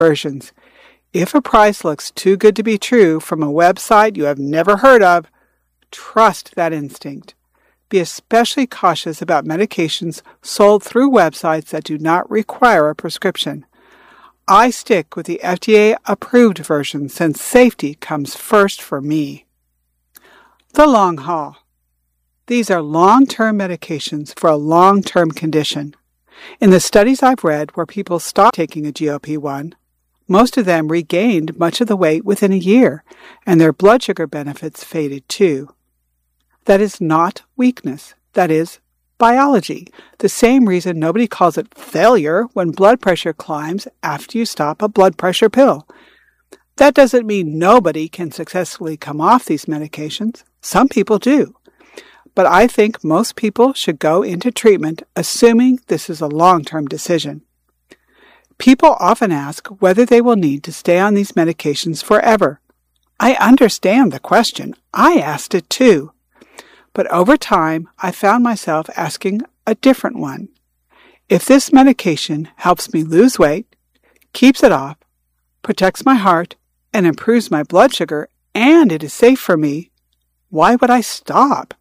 versions. If a price looks too good to be true from a website you have never heard of, trust that instinct. Be especially cautious about medications sold through websites that do not require a prescription. I stick with the FDA-approved version since safety comes first for me. The long haul. These are long-term medications for a long-term condition. In the studies I've read where people stopped taking a GLP-1, most of them regained much of the weight within a year, and their blood sugar benefits faded too. That is not weakness. That is biology. The same reason nobody calls it failure when blood pressure climbs after you stop a blood pressure pill. That doesn't mean nobody can successfully come off these medications. Some people do. But I think most people should go into treatment assuming this is a long-term decision. People often ask whether they will need to stay on these medications forever. I understand the question. I asked it too. But over time, I found myself asking a different one. If this medication helps me lose weight, keeps it off, protects my heart, and improves my blood sugar, and it is safe for me, why would I stop?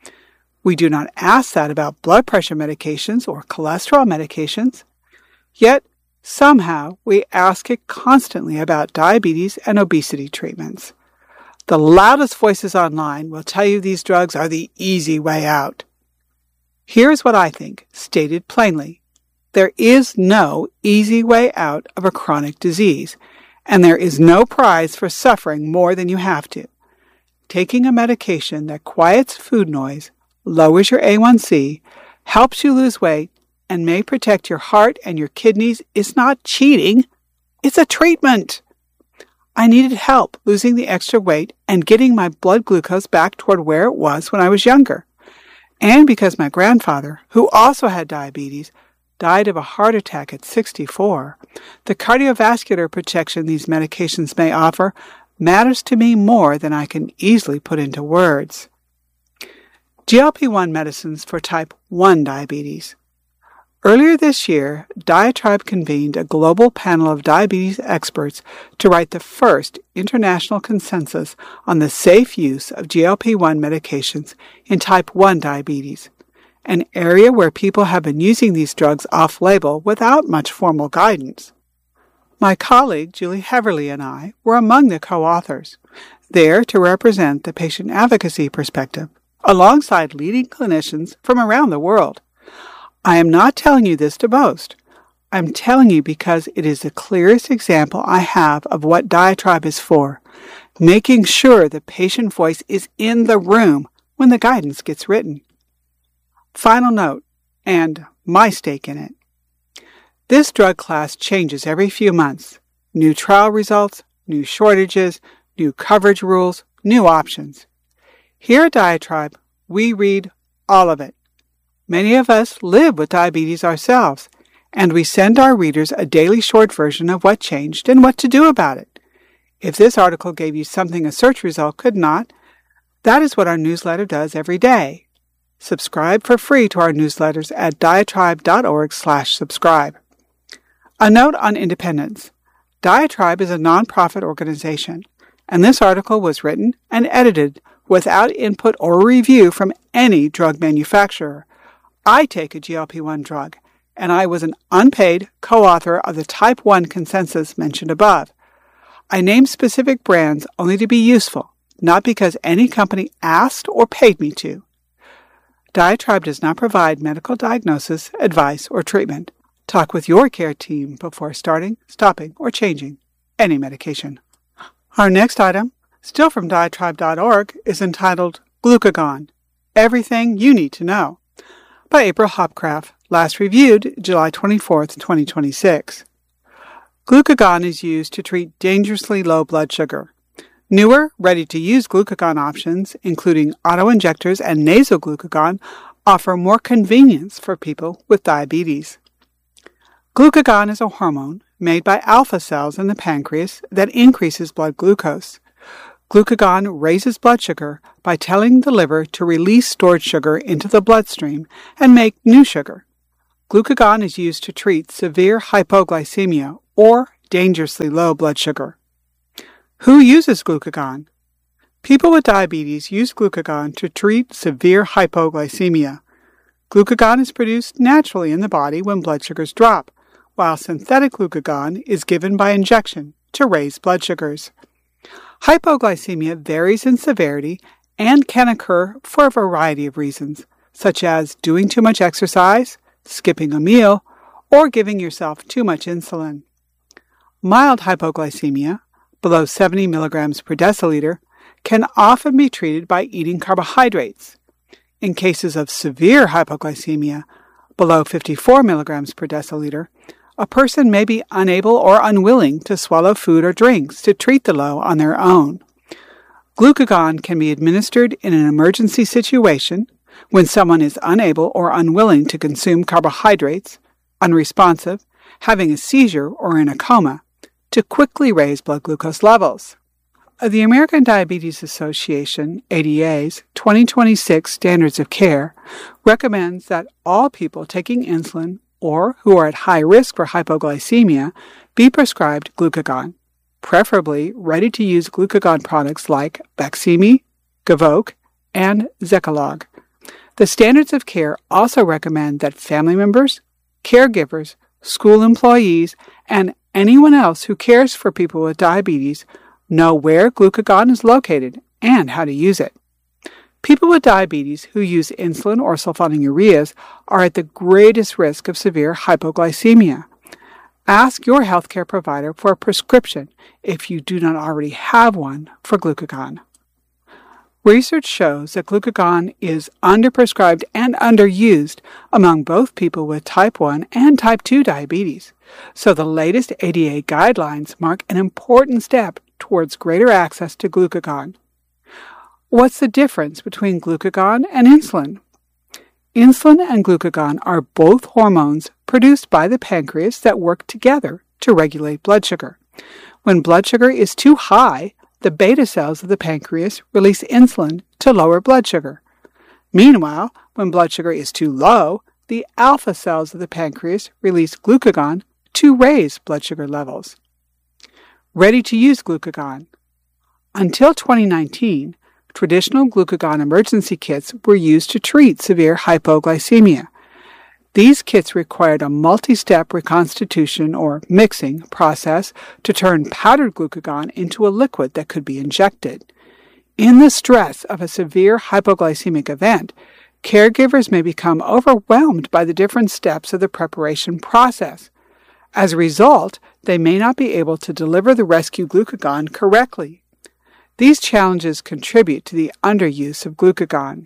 We do not ask that about blood pressure medications or cholesterol medications. Yet, somehow, we ask it constantly about diabetes and obesity treatments. The loudest voices online will tell you these drugs are the easy way out. Here's what I think, stated plainly. There is no easy way out of a chronic disease, and there is no prize for suffering more than you have to. Taking a medication that quiets food noise, lowers your A1C, helps you lose weight, and may protect your heart and your kidneys is not cheating. It's a treatment. I needed help losing the extra weight and getting my blood glucose back toward where it was when I was younger. And because my grandfather, who also had diabetes, died of a heart attack at 64, the cardiovascular protection these medications may offer matters to me more than I can easily put into words. GLP-1 medicines for type 1 diabetes. Earlier this year, Diatribe convened a global panel of diabetes experts to write the first international consensus on the safe use of GLP-1 medications in type 1 diabetes, an area where people have been using these drugs off-label without much formal guidance. My colleague Julie Heverly and I were among the co-authors, there to represent the patient advocacy perspective, alongside leading clinicians from around the world. I am not telling you this to boast. I'm telling you because it is the clearest example I have of what Diatribe is for, making sure the patient voice is in the room when the guidance gets written. Final note, and my stake in it. This drug class changes every few months. New trial results, new shortages, new coverage rules, new options. Here at Diatribe, we read all of it. Many of us live with diabetes ourselves, and we send our readers a daily short version of what changed and what to do about it. If this article gave you something a search result could not, that is what our newsletter does every day. Subscribe for free to our newsletters at diatribe.org/subscribe. A note on independence. Diatribe is a nonprofit organization, and this article was written and edited without input or review from any drug manufacturer. I take a GLP-1 drug, and I was an unpaid co-author of the Type 1 consensus mentioned above. I named specific brands only to be useful, not because any company asked or paid me to. Diatribe does not provide medical diagnosis, advice, or treatment. Talk with your care team before starting, stopping, or changing any medication. Our next item, still from diatribe.org, is entitled Glucagon, Everything You Need to Know, by April Hopcraft, last reviewed July 24, 2026. Glucagon is used to treat dangerously low blood sugar. Newer, ready-to-use glucagon options, including auto-injectors and nasal glucagon, offer more convenience for people with diabetes. Glucagon is a hormone made by alpha cells in the pancreas that increases blood glucose. Glucagon raises blood sugar by telling the liver to release stored sugar into the bloodstream and make new sugar. Glucagon is used to treat severe hypoglycemia, or dangerously low blood sugar. Who uses glucagon? People with diabetes use glucagon to treat severe hypoglycemia. Glucagon is produced naturally in the body when blood sugars drop, while synthetic glucagon is given by injection to raise blood sugars. Hypoglycemia varies in severity and can occur for a variety of reasons, such as doing too much exercise, skipping a meal, or giving yourself too much insulin. Mild hypoglycemia, below 70 milligrams per deciliter, can often be treated by eating carbohydrates. In cases of severe hypoglycemia, below 54 milligrams per deciliter, a person may be unable or unwilling to swallow food or drinks to treat the low on their own. Glucagon can be administered in an emergency situation when someone is unable or unwilling to consume carbohydrates, unresponsive, having a seizure, or in a coma, to quickly raise blood glucose levels. The American Diabetes Association, ADA's 2026 Standards of Care recommends that all people taking insulin or who are at high risk for hypoglycemia be prescribed glucagon, preferably ready-to-use glucagon products like Baqsimi, Gvoke, and Zegalogue. The Standards of Care also recommend that family members, caregivers, school employees, and anyone else who cares for people with diabetes know where glucagon is located and how to use it. People with diabetes who use insulin or sulfonylureas are at the greatest risk of severe hypoglycemia. Ask your healthcare provider for a prescription if you do not already have one for glucagon. Research shows that glucagon is underprescribed and underused among both people with type 1 and type 2 diabetes, so the latest ADA guidelines mark an important step towards greater access to glucagon. What's the difference between glucagon and insulin? Insulin and glucagon are both hormones produced by the pancreas that work together to regulate blood sugar. When blood sugar is too high, the beta cells of the pancreas release insulin to lower blood sugar. Meanwhile, when blood sugar is too low, the alpha cells of the pancreas release glucagon to raise blood sugar levels. Ready-to-use glucagon. Until 2019, traditional glucagon emergency kits were used to treat severe hypoglycemia. These kits required a multi-step reconstitution or mixing process to turn powdered glucagon into a liquid that could be injected. In the stress of a severe hypoglycemic event, caregivers may become overwhelmed by the different steps of the preparation process. As a result, they may not be able to deliver the rescue glucagon correctly. These challenges contribute to the underuse of glucagon.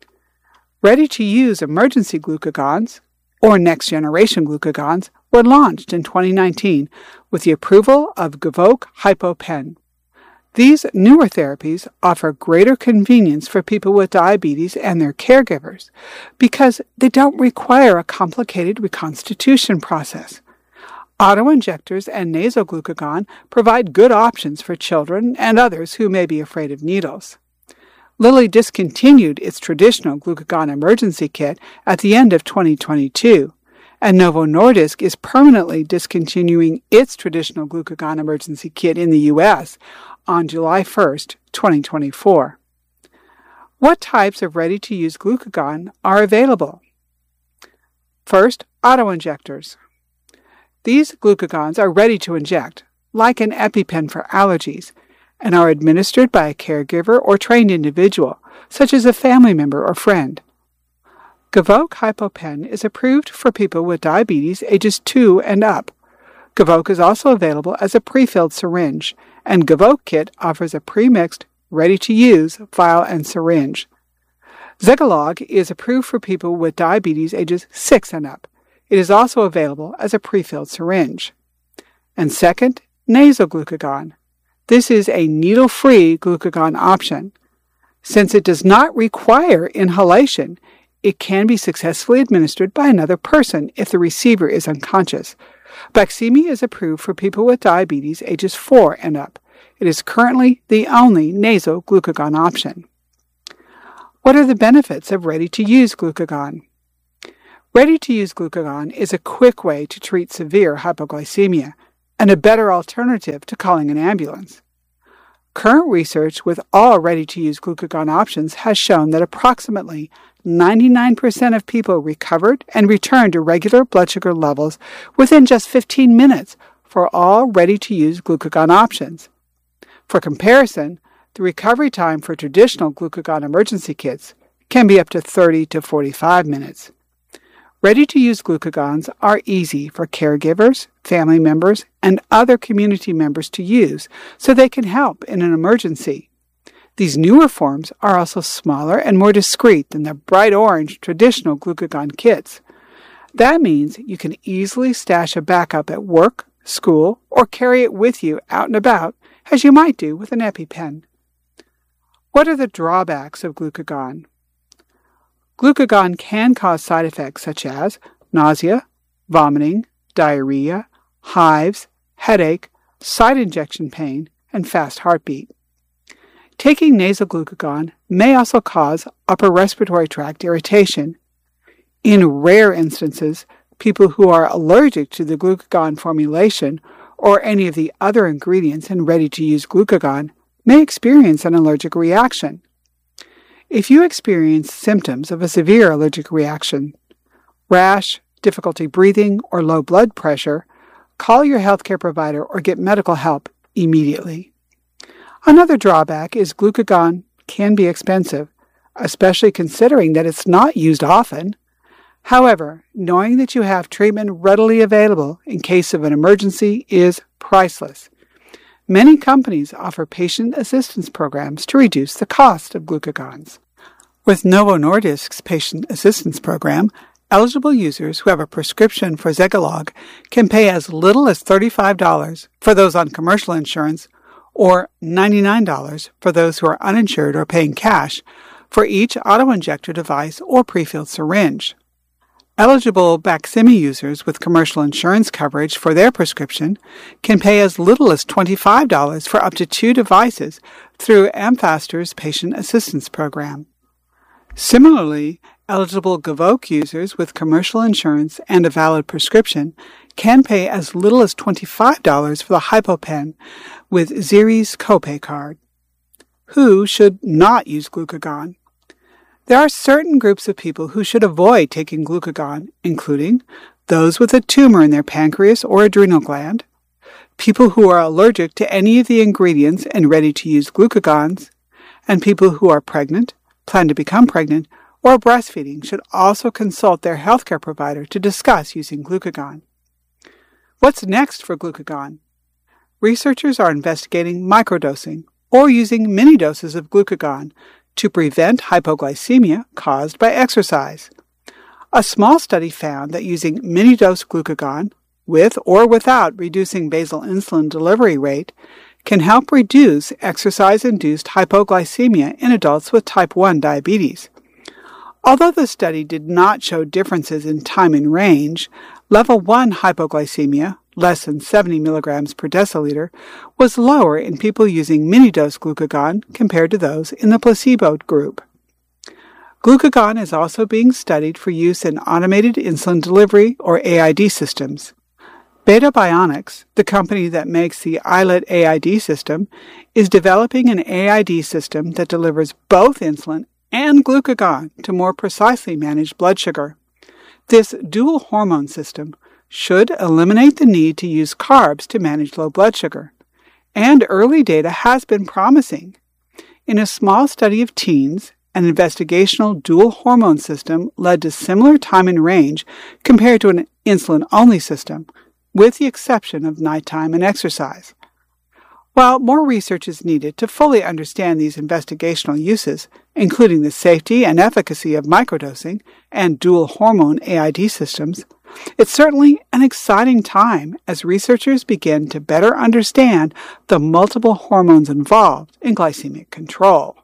Ready-to-use emergency glucagons, or next-generation glucagons, were launched in 2019 with the approval of Gvoke HypoPen. These newer therapies offer greater convenience for people with diabetes and their caregivers because they don't require a complicated reconstitution process. Autoinjectors and nasal glucagon provide good options for children and others who may be afraid of needles. Lilly discontinued its traditional glucagon emergency kit at the end of 2022, and Novo Nordisk is permanently discontinuing its traditional glucagon emergency kit in the U.S. on July 1, 2024. What types of ready-to-use glucagon are available? First, autoinjectors. These glucagons are ready to inject, like an EpiPen for allergies, and are administered by a caregiver or trained individual, such as a family member or friend. Gvoke HypoPen is approved for people with diabetes ages 2 and up. Gvoke is also available as a pre-filled syringe, and Gvoke Kit offers a pre-mixed, ready-to-use vial and syringe. Zegalogue is approved for people with diabetes ages 6 and up. It is also available as a pre-filled syringe. And second, nasal glucagon. This is a needle-free glucagon option. Since it does not require inhalation, it can be successfully administered by another person if the receiver is unconscious. Baqsimi is approved for people with diabetes ages 4 and up. It is currently the only nasal glucagon option. What are the benefits of ready-to-use glucagon? Ready-to-use glucagon is a quick way to treat severe hypoglycemia, and a better alternative to calling an ambulance. Current research with all ready-to-use glucagon options has shown that approximately 99% of people recovered and returned to regular blood sugar levels within just 15 minutes for all ready-to-use glucagon options. For comparison, the recovery time for traditional glucagon emergency kits can be up to 30 to 45 minutes. Ready-to-use glucagons are easy for caregivers, family members, and other community members to use so they can help in an emergency. These newer forms are also smaller and more discreet than the bright orange traditional glucagon kits. That means you can easily stash a backup at work, school, or carry it with you out and about, as you might do with an EpiPen. What are the drawbacks of glucagon? Glucagon can cause side effects such as nausea, vomiting, diarrhea, hives, headache, site injection pain, and fast heartbeat. Taking nasal glucagon may also cause upper respiratory tract irritation. In rare instances, people who are allergic to the glucagon formulation or any of the other ingredients in ready-to-use glucagon may experience an allergic reaction. If you experience symptoms of a severe allergic reaction, rash, difficulty breathing, or low blood pressure, call your healthcare provider or get medical help immediately. Another drawback is glucagon can be expensive, especially considering that it's not used often. However, knowing that you have treatment readily available in case of an emergency is priceless. Many companies offer patient assistance programs to reduce the cost of glucagons. With Novo Nordisk's patient assistance program, eligible users who have a prescription for Zegalogue can pay as little as $35 for those on commercial insurance or $99 for those who are uninsured or paying cash for each autoinjector device or prefilled syringe. Eligible Baqsimi users with commercial insurance coverage for their prescription can pay as little as $25 for up to 2 devices through Amphastar's patient assistance program. Similarly, eligible Gvoke users with commercial insurance and a valid prescription can pay as little as $25 for the HypoPen with Xeris copay card. Who should not use glucagon? There are certain groups of people who should avoid taking glucagon, including those with a tumor in their pancreas or adrenal gland, people who are allergic to any of the ingredients in ready-to-use glucagons, and people who are pregnant, plan to become pregnant, or breastfeeding should also consult their healthcare provider to discuss using glucagon. What's next for glucagon? Researchers are investigating microdosing or using mini doses of glucagon to prevent hypoglycemia caused by exercise. A small study found that using mini-dose glucagon, with or without reducing basal insulin delivery rate, can help reduce exercise-induced hypoglycemia in adults with type 1 diabetes. Although the study did not show differences in time and range, level 1 hypoglycemia, less than 70 milligrams per deciliter, was lower in people using mini-dose glucagon compared to those in the placebo group. Glucagon is also being studied for use in automated insulin delivery or AID systems. Beta Bionics, the company that makes the iLet AID system, is developing an AID system that delivers both insulin and glucagon to more precisely manage blood sugar. This dual hormone system should eliminate the need to use carbs to manage low blood sugar, and early data has been promising. In a small study of teens, an investigational dual hormone system led to similar time and range compared to an insulin-only system, with the exception of nighttime and exercise. While more research is needed to fully understand these investigational uses, including the safety and efficacy of microdosing and dual hormone AID systems, it's certainly an exciting time as researchers begin to better understand the multiple hormones involved in glycemic control.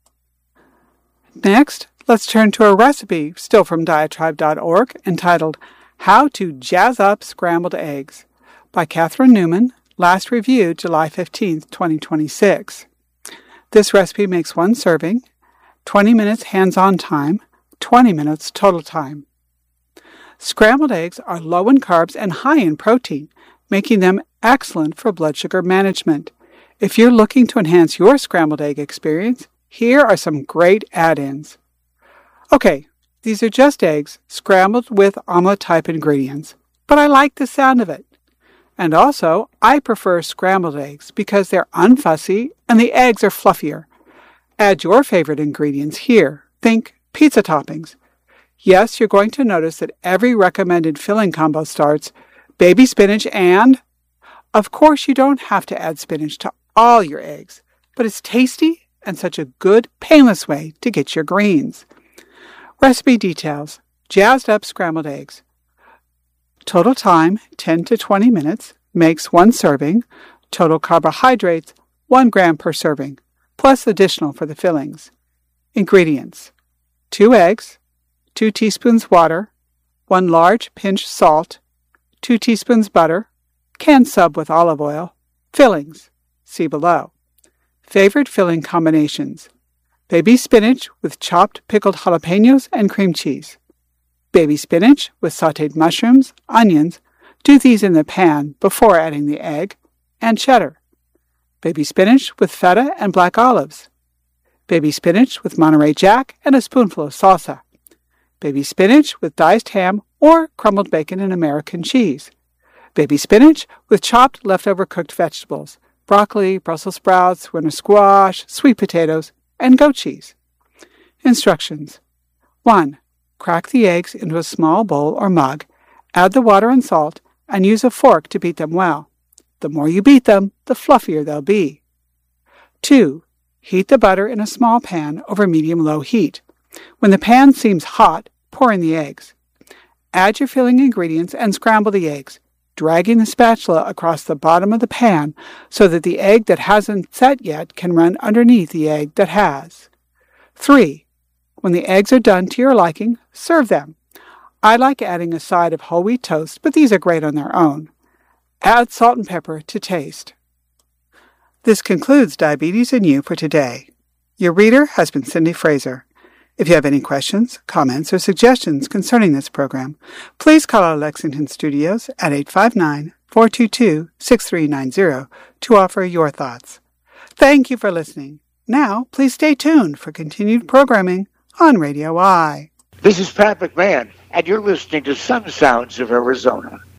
Next, let's turn to a recipe, still from diatribe.org, entitled How to Jazz Up Scrambled Eggs by Catherine Newman, last reviewed July 15, 2026. This recipe makes 1 serving, 20 minutes hands-on time, 20 minutes total time. Scrambled eggs are low in carbs and high in protein, making them excellent for blood sugar management. If you're looking to enhance your scrambled egg experience, here are some great add-ins. Okay, these are just eggs scrambled with omelet-type ingredients, but I like the sound of it. And also, I prefer scrambled eggs because they're unfussy and the eggs are fluffier. Add your favorite ingredients here. Think pizza toppings. Yes, you're going to notice that every recommended filling combo starts baby spinach and... Of course, you don't have to add spinach to all your eggs, but it's tasty and such a good, painless way to get your greens. Recipe details. Jazzed up scrambled eggs. Total time, 10 to 20 minutes. Makes 1 serving. Total carbohydrates, 1 gram per serving, plus additional for the fillings. Ingredients. 2 eggs, 2 teaspoons water, 1 large pinch salt, 2 teaspoons butter, canned sub with olive oil. Fillings. See below. Favorite filling combinations. Baby spinach with chopped pickled jalapenos and cream cheese. Baby spinach with sautéed mushrooms, onions, do these in the pan before adding the egg, and cheddar. Baby spinach with feta and black olives. Baby spinach with Monterey Jack and a spoonful of salsa. Baby spinach with diced ham or crumbled bacon and American cheese. Baby spinach with chopped leftover cooked vegetables, broccoli, Brussels sprouts, winter squash, sweet potatoes, and goat cheese. Instructions. 1. Crack the eggs into a small bowl or mug, add the water and salt, and use a fork to beat them well. The more you beat them, the fluffier they'll be. 2. Heat the butter in a small pan over medium-low heat. When the pan seems hot, pour in the eggs. Add your filling ingredients and scramble the eggs, dragging the spatula across the bottom of the pan so that the egg that hasn't set yet can run underneath the egg that has. 3. When the eggs are done to your liking, serve them. I like adding a side of whole wheat toast, but these are great on their own. Add salt and pepper to taste. This concludes Diabetes and You for today. Your reader has been Cindy Fraser. If you have any questions, comments, or suggestions concerning this program, please call our Lexington studios at 859-422-6390 to offer your thoughts. Thank you for listening. Now, please stay tuned for continued programming on Radio I. This is Pat McMahon, and you're listening to Sun Sounds of Arizona.